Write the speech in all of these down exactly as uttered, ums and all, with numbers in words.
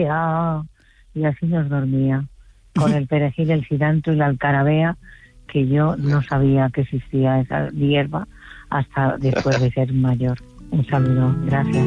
y así nos dormía, con el perejil, el cilantro y la alcarabea, que yo no sabía que existía esa hierba hasta después de ser mayor. Un saludo, gracias.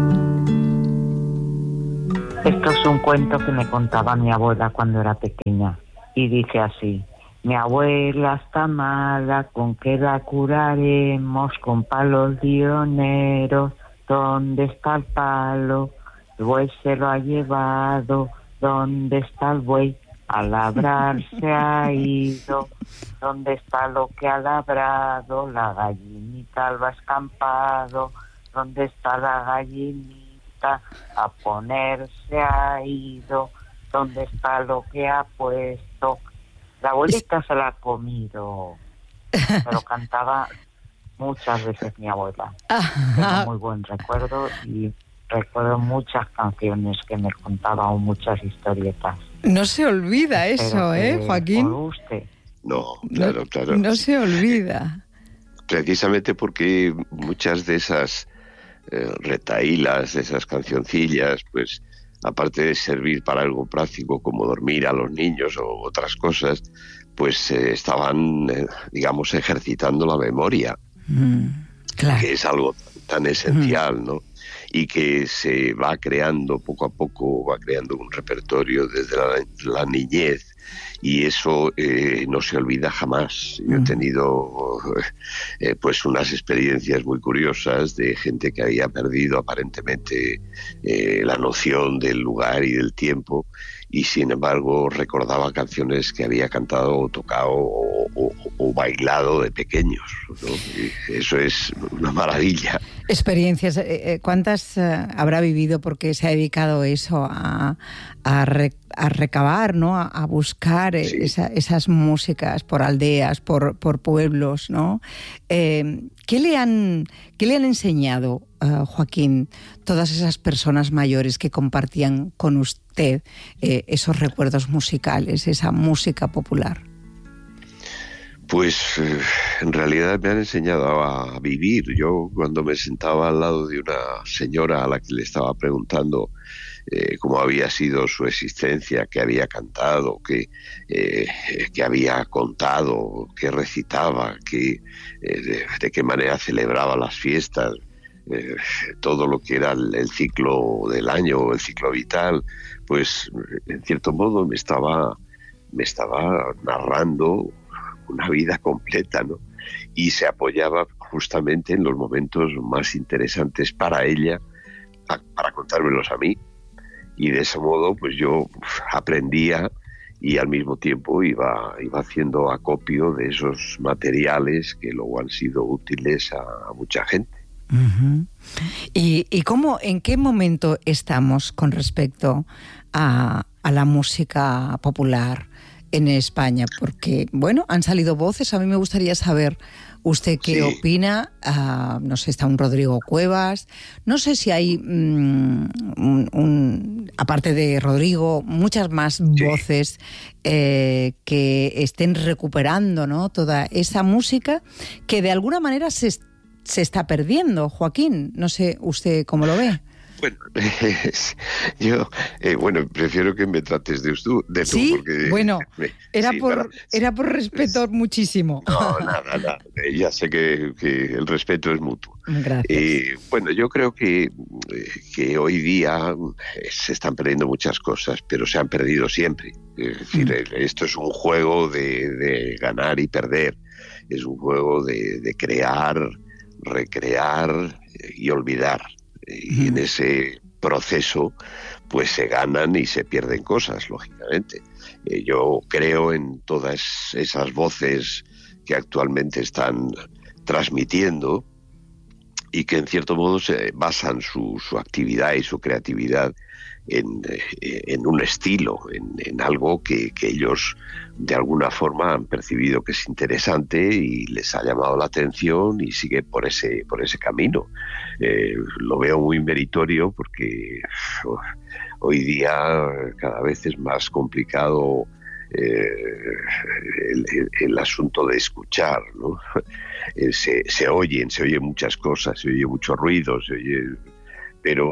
Esto es un cuento que me contaba mi abuela cuando era pequeña, y dice así: mi abuela está mala, ¿con qué la curaremos? Con palos dioneros. ¿Dónde está el palo? El buey se lo ha llevado. ¿Dónde está el buey? A labrar se ha ido. ¿Dónde está lo que ha labrado? La gallinita lo ha escampado. ¿Dónde está la gallinita? A poner se ha ido. ¿Dónde está lo que ha puesto? La abuelita se la ha comido. Pero cantaba muchas veces mi abuela. Tengo muy buen recuerdo y recuerdo muchas canciones que me contaba, o muchas historietas. No se olvida eso, ¿eh, Joaquín? No, claro, claro. No, no se olvida. Precisamente porque muchas de esas eh, retahílas, de esas cancioncillas, pues aparte de servir para algo práctico como dormir a los niños o otras cosas, pues eh, estaban, eh, digamos, ejercitando la memoria, mm, claro. que es algo tan esencial, mm. ¿no? Y que se va creando poco a poco, va creando un repertorio desde la, la niñez, y eso eh, no se olvida jamás. Yo he tenido eh, pues unas experiencias muy curiosas de gente que había perdido aparentemente eh, la noción del lugar y del tiempo, y sin embargo recordaba canciones que había cantado o tocado o, o, o bailado de pequeños, ¿no? Y eso es una maravilla. Experiencias, eh, ¿cuántas eh, habrá vivido porque se ha dedicado eso a, a, re, a recabar, ¿no? A, a buscar eh, sí. esa, esas músicas por aldeas, por, por pueblos, ¿no? Eh, ¿qué le han, qué le han enseñado, uh, Joaquín, todas esas personas mayores que compartían con usted eh, esos recuerdos musicales, esa música popular? Pues eh, en realidad me han enseñado a vivir. Yo cuando me sentaba al lado de una señora a la que le estaba preguntando eh, cómo había sido su existencia, qué había cantado, qué, eh, qué había contado, qué recitaba, qué, eh, de, de qué manera celebraba las fiestas, eh, todo lo que era el, el ciclo del año, el ciclo vital, pues en cierto modo me estaba, me estaba narrando una vida completa, ¿no? Y se apoyaba justamente en los momentos más interesantes para ella, a, para contármelos a mí, y de ese modo pues yo aprendía y al mismo tiempo iba, iba haciendo acopio de esos materiales que luego han sido útiles a, a mucha gente. Uh-huh. ¿Y, y cómo, en qué momento estamos con respecto a, a la música popular en España? Porque, bueno, han salido voces. A mí me gustaría saber usted qué sí. opina. Uh, no sé, está un Rodrigo Cuevas. No sé si hay, um, un, un, aparte de Rodrigo, muchas más sí. voces eh, que estén recuperando, ¿no? Toda esa música que de alguna manera se, se está perdiendo. Joaquín, no sé usted cómo lo ve. Bueno, eh, yo, eh, bueno, prefiero que me trates de tú. De tú sí, porque, bueno, eh, era, sí, por, para, era por respeto es, muchísimo. No, nada, nada. Ya sé que, que el respeto es mutuo. Gracias. Eh, bueno, yo creo que, que hoy día se están perdiendo muchas cosas, pero se han perdido siempre. Es decir, mm. esto es un juego de, de ganar y perder. Es un juego de, de crear, recrear y olvidar. Y en ese proceso pues se ganan y se pierden cosas, lógicamente. Eh, yo creo en todas esas voces que actualmente están transmitiendo y que en cierto modo se basan su, su actividad y su creatividad en, en un estilo, en, en algo que, que ellos de alguna forma han percibido que es interesante y les ha llamado la atención y sigue por ese, por ese camino. Eh, lo veo muy meritorio porque uf, hoy día cada vez es más complicado eh, el, el, el asunto de escuchar, ¿no? Se, se oyen, se oyen muchas cosas, se oye mucho ruido, se oye, pero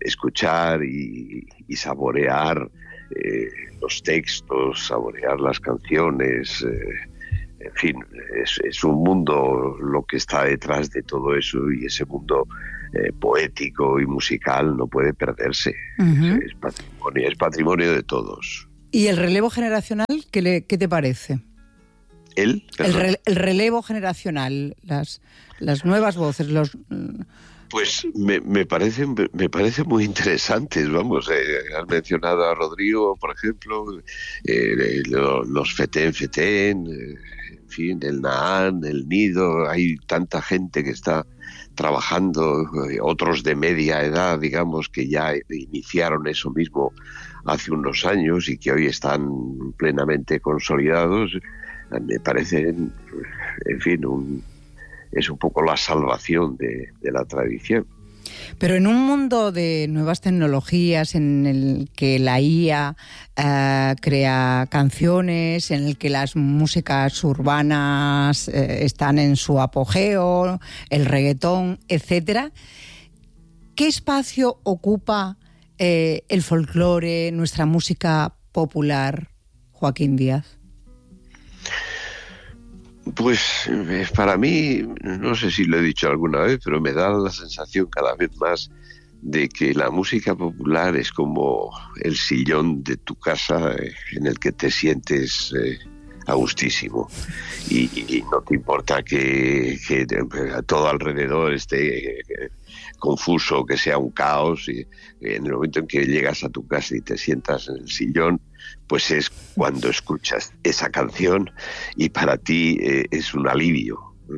escuchar y, y saborear eh, los textos, saborear las canciones. Eh, en fin, es, es un mundo lo que está detrás de todo eso, y ese mundo eh, poético y musical no puede perderse. Uh-huh. es, es, patrimonio, es patrimonio de todos. ¿Y el relevo generacional qué, le, qué te parece? ¿El? El, re, el relevo generacional, las, las nuevas voces, los... Pues me, me parece me parece muy interesantes, vamos. Eh, has mencionado a Rodrigo, por ejemplo, eh, lo, los Feten Feten, eh, en fin, el Nahán, el Nido. Hay tanta gente que está trabajando, eh, otros de media edad, digamos, que ya iniciaron eso mismo hace unos años y que hoy están plenamente consolidados. Me parece, en fin, un... es un poco la salvación de, de la tradición. Pero en un mundo de nuevas tecnologías, en el que la I A eh, crea canciones, en el que las músicas urbanas eh, están en su apogeo, el reggaetón, etcétera, ¿qué espacio ocupa eh, el folclore, nuestra música popular, Joaquín Díaz? Pues para mí, no sé si lo he dicho alguna vez, pero me da la sensación cada vez más de que la música popular es como el sillón de tu casa en el que te sientes eh, a gustísimo y, y no te importa que, que todo alrededor esté eh, confuso, que sea un caos, y en el momento en que llegas a tu casa y te sientas en el sillón, pues es cuando escuchas esa canción y para ti eh, es un alivio.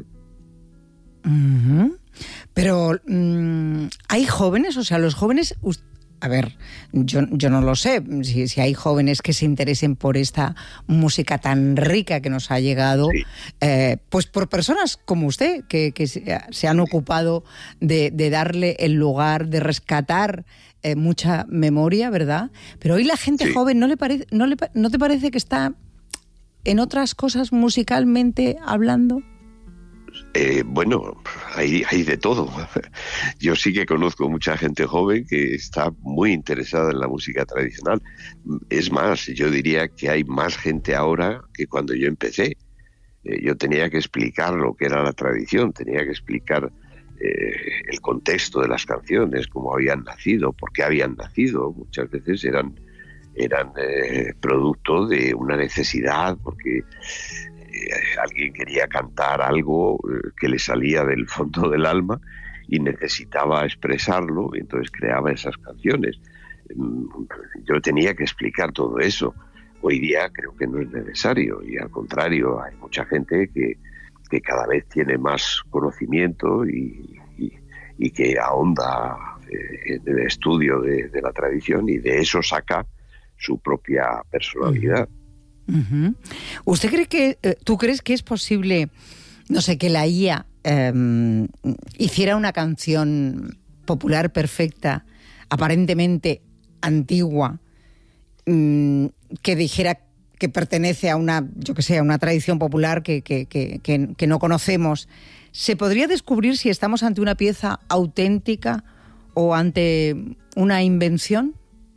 Uh-huh. Pero mmm, ¿hay jóvenes? O sea, los jóvenes... A ver, yo, yo no lo sé, si, si hay jóvenes que se interesen por esta música tan rica que nos ha llegado, sí. eh, pues por personas como usted, que, que se, se han ocupado de, de darle el lugar, de rescatar eh, mucha memoria, ¿verdad? Pero hoy la gente sí. joven, ¿no, le parece, no, le, ¿no te parece que está en otras cosas musicalmente hablando? Eh, bueno, hay, hay de todo. Yo sí que conozco mucha gente joven que está muy interesada en la música tradicional. Es más, yo diría que hay más gente ahora que cuando yo empecé. Eh, yo tenía que explicar lo que era la tradición, tenía que explicar eh, el contexto de las canciones, cómo habían nacido, por qué habían nacido. Muchas veces eran, eran eh, producto de una necesidad, porque... alguien quería cantar algo que le salía del fondo del alma y necesitaba expresarlo, y entonces creaba esas canciones. Yo tenía que explicar todo eso. Hoy día creo que no es necesario, y al contrario, hay mucha gente que, que cada vez tiene más conocimiento y, y, y que ahonda en el estudio de, de la tradición, y de eso saca su propia personalidad. Uh-huh. ¿Usted cree que, eh, tú crees que es posible, no sé, que la I A eh, hiciera una canción popular perfecta, aparentemente antigua, mmm, que dijera que pertenece a una, yo que sé, a una tradición popular que, que, que, que, que no conocemos? ¿Se podría descubrir si estamos ante una pieza auténtica o ante una invención?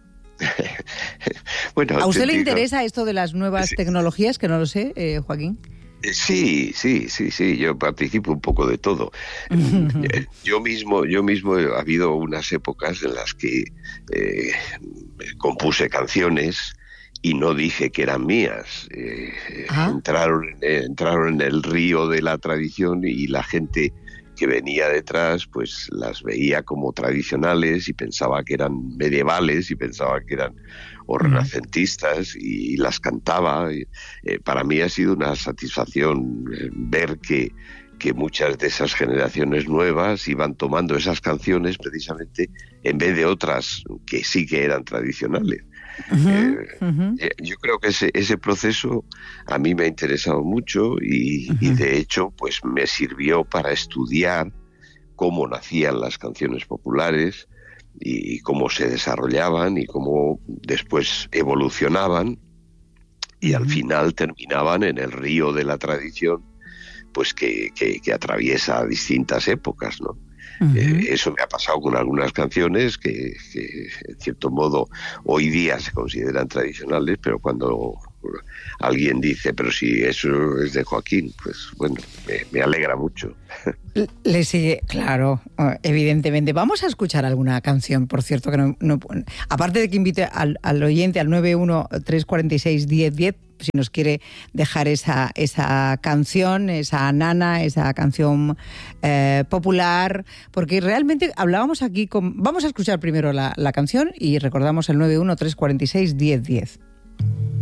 Bueno, ¿a usted te le digo, interesa esto de las nuevas sí. tecnologías? Que no lo sé, eh, Joaquín. Sí, sí, sí, sí. Yo participo un poco de todo. yo mismo, yo mismo he habido unas épocas en las que eh, compuse canciones y no dije que eran mías. Eh, ¿Ah? entraron, eh, entraron en el río de la tradición, y la gente que venía detrás pues las veía como tradicionales y pensaba que eran medievales y pensaba que eran o renacentistas, y las cantaba. Eh, para mí ha sido una satisfacción eh, ver que, que muchas de esas generaciones nuevas iban tomando esas canciones precisamente en vez de otras que sí que eran tradicionales. Uh-huh, eh, uh-huh. Yo creo que ese, ese proceso a mí me ha interesado mucho y, uh-huh. y de hecho pues me sirvió para estudiar cómo nacían las canciones populares y cómo se desarrollaban y cómo después evolucionaban y uh-huh. al final terminaban en el río de la tradición, pues que, que, que atraviesa distintas épocas, ¿no? Uh-huh. Eh, eso me ha pasado con algunas canciones que, que, en cierto modo, hoy día se consideran tradicionales, pero cuando alguien dice, pero si eso es de Joaquín, pues bueno, me, me alegra mucho. Le sigue, claro, evidentemente. Vamos a escuchar alguna canción, por cierto, que no, no aparte de que invite al, al oyente al nueve uno tres cuatro seis uno cero uno cero, si nos quiere dejar esa, esa canción, esa nana, esa canción eh, popular, porque realmente hablábamos aquí con... Vamos a escuchar primero la, la canción y recordamos el nueve uno tres cuatro seis uno cero uno cero.